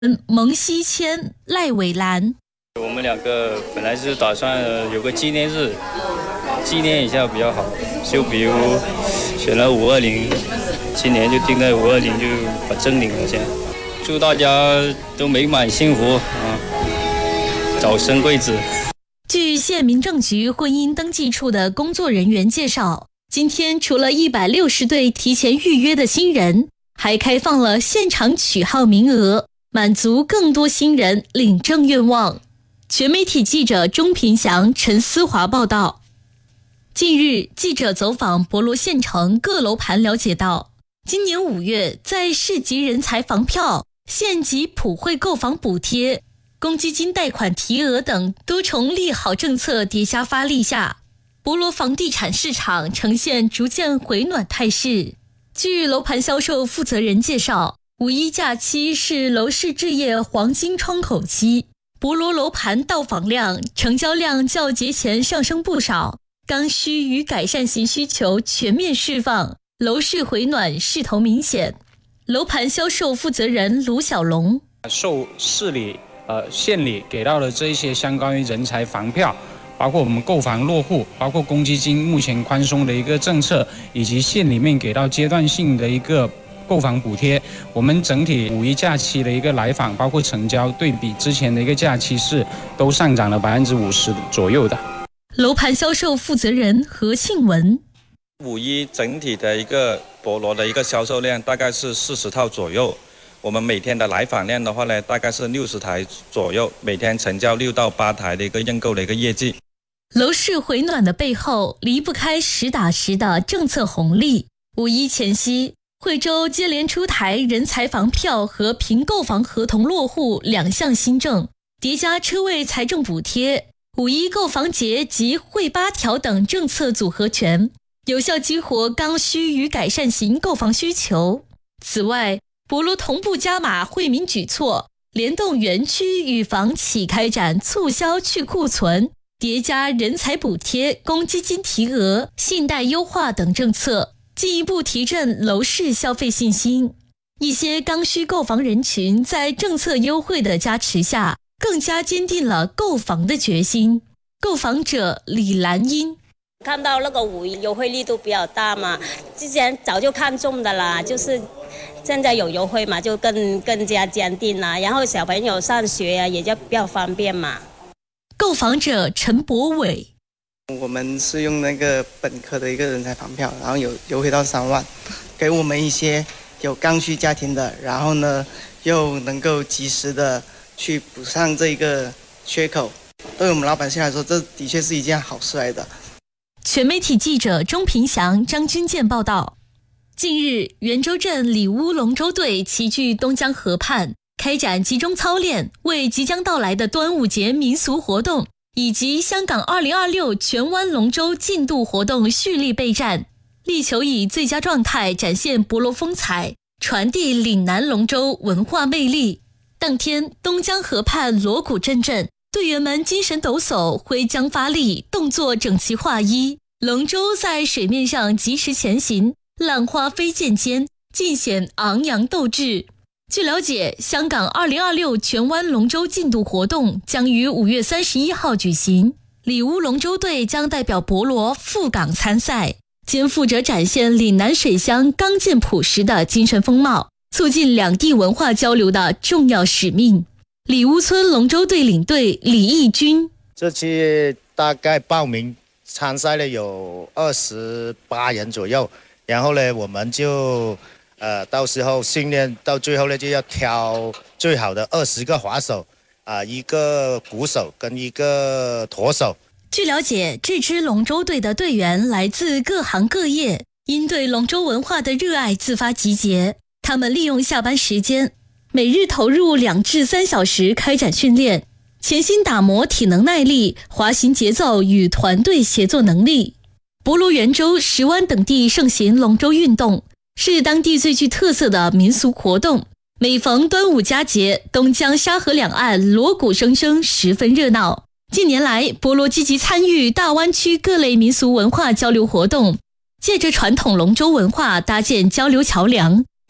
蒙希谦、赖伟兰。 我们两个本来是打算有个纪念日，纪念一下比较好，就比如选了520，今年就定在520，就把证领了先。祝大家都美满幸福啊，早生贵子。 据县民政局婚姻登记处的工作人员介绍，今天除了160对提前预约的新人，还开放了现场取号名额，满足更多新人领证愿望。全媒体记者钟平祥、陈思华报道。近日，记者走访博罗县城各楼盘，了解到，今年5月在市级人才房票、县级普惠购房补贴、公积金贷款提额等多重利好政策叠加发力下，博罗房地产市场呈现逐渐回暖态势。据楼盘销售负责人介绍，5·1假期是楼市置业黄金窗口期，博罗楼盘到访量、成交量较节前上升不少，刚需与改善型需求全面释放，楼市回暖势头明显。楼盘销售负责人卢小龙， 受市里、县里给到的这一些相关于人才房票，包括我们购房落户，包括公积金目前宽松的一个政策，以及县里面给到阶段性的一个购房补贴，我们整体5·1假期的一个来访，包括成交，对比之前的一个假期是都上涨了50%左右的。 楼盘销售负责人何庆文 ，5·1整体的一个博罗的一个销售量大概是40套左右，我们每天的来访量的话呢，大概是60台左右，每天成交6到8台的一个认购的一个业绩。 楼市回暖的背后，离不开实打实的政策红利。5·1前夕，惠州接连出台人才房票和凭购房合同落户2项新政，叠加车位财政补贴、5·1购房节及惠8条等政策组合拳，有效激活刚需与改善型购房需求。此外，博罗同步加码惠民举措，联动园区与房企开展促销去库存，叠加人才补贴、公积金提额、信贷优化等政策，进一步提振楼市消费信心。一些刚需购房人群在政策优惠的加持下，更加坚定了购房的决心。购房者李兰英， 看到那个5·1优惠力度比较大嘛，之前早就看中的啦，就是现在有优惠嘛，就更加坚定啦。然后小朋友上学啊，也就比较方便嘛。 购房者陈博伟， 我们是用那个本科的一个人才房票，然后有优惠到3万，给我们一些有刚需家庭的，然后呢又能够及时的去补上这个缺口。对我们老百姓来说，这的确是一件好事来的。 全媒体记者钟平祥、张军健报道。近日，元州镇里乌龙舟队齐聚东江河畔，开展集中操练，为即将到来的端午节民俗活动以及香港2026荃湾龙舟竞渡活动蓄力备战，力求以最佳状态展现博罗风采，传递岭南龙舟文化魅力。当天，东江河畔锣鼓阵阵，队员们精神抖擞，挥将发力，动作整齐划一，龙舟在水面上疾驰前行，浪花飞溅间，尽显昂扬斗志。据了解，香港2026荃湾龙舟竞渡活动将于5月31号举行，里乌龙舟队将代表博罗赴港参赛，肩负着展现岭南水乡刚健朴实的精神风貌，促进两地文化交流的重要使命。里乌村龙舟队领队李义军， 这期大概报名参赛的有28人左右，然后呢，我们就到时候训练到最后呢，就要挑最好的20个划手，1个鼓手跟1个舵手。 据了解，这支龙舟队的队员来自各行各业，因对龙舟文化的热爱自发集结。他们利用下班时间，每日投入2至3小时开展训练，潜心打磨体能耐力、滑行节奏与团队协作能力。博罗、元州、石湾等地盛行龙舟运动，是当地最具特色的民俗活动。每逢端午佳节，东江沙河两岸锣鼓声声，十分热闹。近年来，博罗积极参与大湾区各类民俗文化交流活动，借着传统龙舟文化搭建交流桥梁，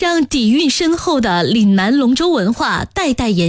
让底蕴深厚的岭南龙舟文化代代延续。